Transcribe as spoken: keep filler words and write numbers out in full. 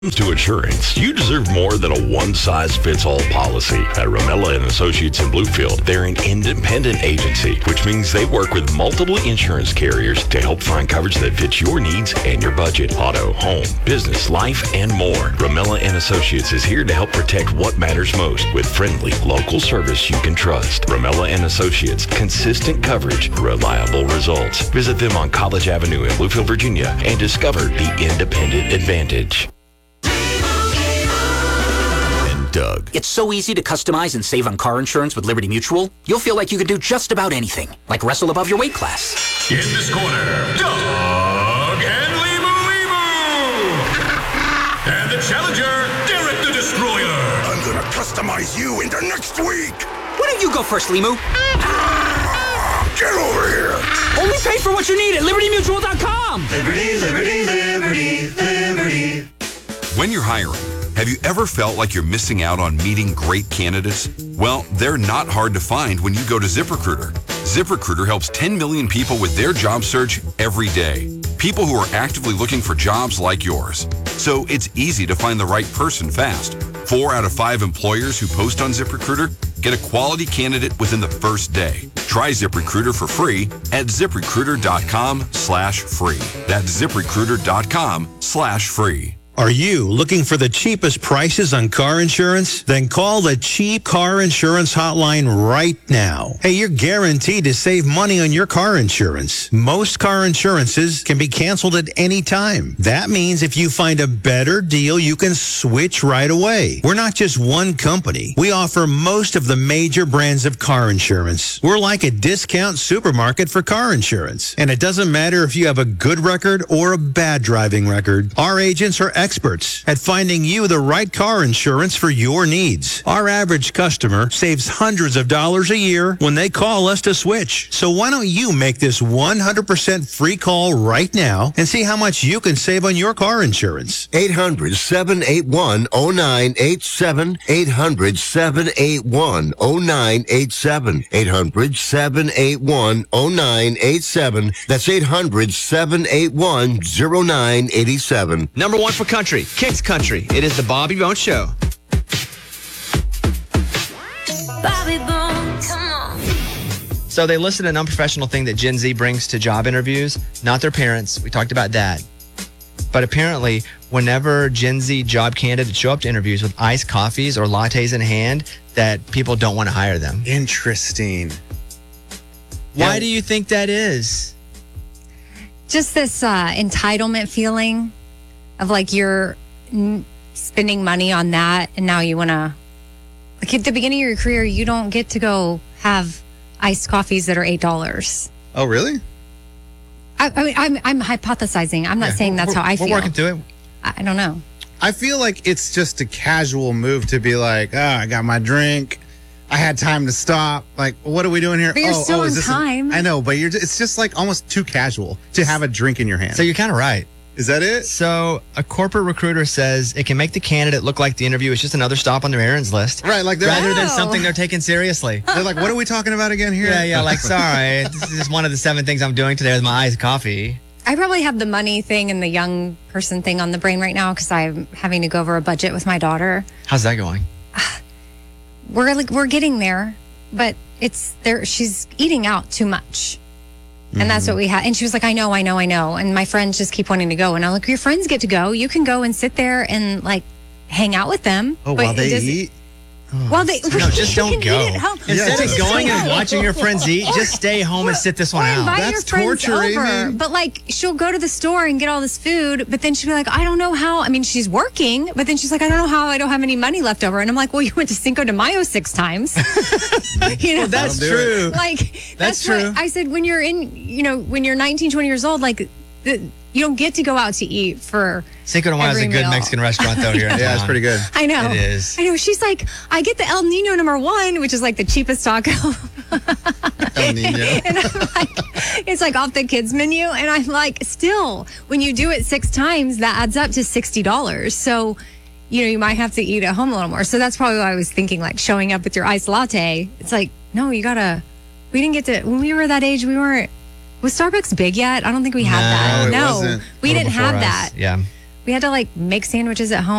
To insurance, you deserve more than a one-size-fits-all policy. At Romella and Associates in Bluefield, they're an independent agency, which means they work with multiple insurance carriers to help find coverage that fits your needs and your budget. Auto, home, business, life, and more. Romella and Associates is here to help protect what matters most with friendly, local service you can trust. Romella and Associates, consistent coverage, reliable results. Visit them on College Avenue in Bluefield, Virginia, and discover the independent advantage. Doug. It's so easy to customize and save on car insurance with Liberty Mutual. You'll feel like you could do just about anything, like wrestle above your weight class. In this corner, Doug and Limu Limu. And the challenger, Derek the Destroyer. I'm gonna customize you into next week. Why don't you go first, Limu? Get over here. Only pay for what you need at Liberty Mutual dot com. Liberty, Liberty, Liberty, Liberty. When you're hiring, have you ever felt like you're missing out on meeting great candidates? Well, they're not hard to find when you go to ZipRecruiter. ZipRecruiter helps ten million people with their job search every day. People who are actively looking for jobs like yours. So it's easy to find the right person fast. Four out of five employers who post on ZipRecruiter get a quality candidate within the first day. Try ZipRecruiter for free at ZipRecruiter.com slash free. That's ZipRecruiter.com slash free. Are you looking for the cheapest prices on car insurance? Then call the Cheap Car Insurance Hotline right now. Hey, you're guaranteed to save money on your car insurance. Most car insurances can be canceled at any time. That means if you find a better deal, you can switch right away. We're not just one company. We offer most of the major brands of car insurance. We're like a discount supermarket for car insurance. And it doesn't matter if you have a good record or a bad driving record. Our agents are experts at finding you the right car insurance for your needs. Our average customer saves hundreds of dollars a year when they call us to switch. So why don't you make this one hundred percent free call right now and see how much you can save on your car insurance? eight hundred, seven eight one, oh nine eight seven. eight hundred, seven eight one, oh nine eight seven. eight hundred, seven eight one, oh nine eight seven. That's eight hundred, seven eight one, oh nine eight seven. Number one for country, Kicks Country. It is the Bobby Bones Show. Bobby Bones, come on. So they listed an unprofessional thing that Gen Z brings to job interviews, not their parents. We talked about that. But apparently, whenever Gen Z job candidates show up to interviews with iced coffees or lattes in hand, that people don't want to hire them. Interesting. Why do you think that is? Just this uh, entitlement feeling of like you're n- spending money on that, and now you want to, like at the beginning of your career, you don't get to go have iced coffees that are eight dollars. Oh, really? I, I mean, I'm I'm hypothesizing. I'm not yeah, saying that's how I feel. We're working through it. I, I don't know. I feel like it's just a casual move to be like, oh, I got my drink. I had time to stop. Like, what are we doing here? But you're oh, still oh, in is this time. A, I know, but you're. It's just like almost too casual to have a drink in your hand. So you're kind of right. Is that it? So a corporate recruiter says it can make the candidate look like the interview is just another stop on their errands list. Right, like rather oh. than something they're taking seriously. They're like, what are we talking about again here? Yeah, yeah, like, sorry, this is just one of the seven things I'm doing today with my iced coffee. I probably have the money thing and the young person thing on the brain right now because I'm having to go over a budget with my daughter. How's that going? We're like we're getting there, but it's there. She's eating out too much. And that's what we had. And she was like, I know, I know, I know. And my friends just keep wanting to go. And I'm like, your friends get to go. You can go and sit there and like hang out with them. Oh, while they eat? Oh, well, they no, just don't go. Instead yeah, of going and watching your friends eat, or, just stay home or, and sit this one or out. Invite That's your friends torture, over. Amy. But like, she'll go to the store and get all this food, but then she'll be like, I don't know how. I mean, she's working, but then she's like, I don't know how. I don't have any money left over. And I'm like, well, you went to Cinco de Mayo six times. you know, well, that's true. Like, that's, that's true. What I said when you're in, you know, when you're nineteen, twenty years old, like. The, you don't get to go out to eat for Cinco de Mayo is a good meal. Mexican restaurant, though, here. Yeah, it's pretty good. I know. It is. I know. She's like, I get the El Nino number one, which is like the cheapest taco. El Nino. And I'm like, it's like off the kids menu. And I'm like, still, when you do it six times, that adds up to sixty dollars. So, you know, you might have to eat at home a little more. So that's probably why I was thinking, like, showing up with your iced latte. It's like, no, you gotta, we didn't get to, when we were that age, we weren't, was Starbucks big yet? I don't think we had no, that. It no, wasn't. we didn't have us. that. Yeah. We had to like make sandwiches at home.